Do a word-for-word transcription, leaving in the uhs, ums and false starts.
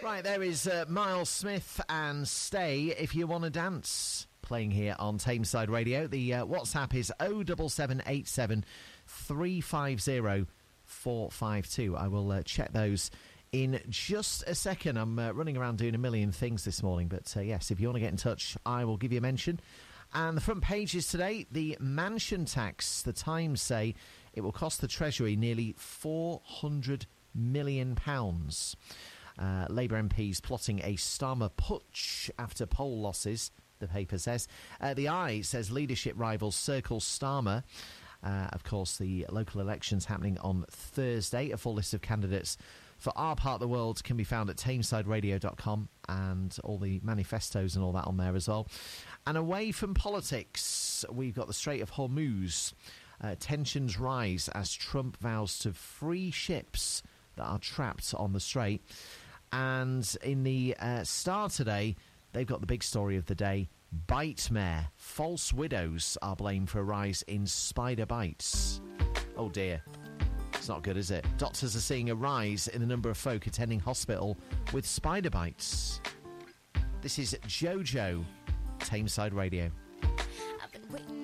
Right, there is uh, Miles Smith and Stay If You Want to Dance, playing here on Tameside Radio. The uh, WhatsApp is oh seven seven eight seven three five oh four five two. I will uh, check those in just a second. I'm uh, running around doing a million things this morning, but uh, yes, if you want to get in touch, I will give you a mention. And the front pages today, the mansion tax. The Times say it will cost the Treasury nearly four hundred million pounds. Uh, Labour M Ps plotting a Starmer putsch after poll losses, the paper says. Uh, the Eye says leadership rivals circle Starmer. Uh, of course, the local elections happening on Thursday. A full list of candidates for our part of the world can be found at tameside radio dot com, and all the manifestos and all that on there as well. And away from politics, we've got the Strait of Hormuz. Uh, tensions rise as Trump vows to free ships that are trapped on the strait. And in the uh, Star today, they've got the big story of the day. Bitemare. False widows are blamed for a rise in spider bites. Oh dear. It's not good, is it? Doctors are seeing a rise in the number of folk attending hospital with spider bites. This is Jojo, Tameside Radio. I've been waiting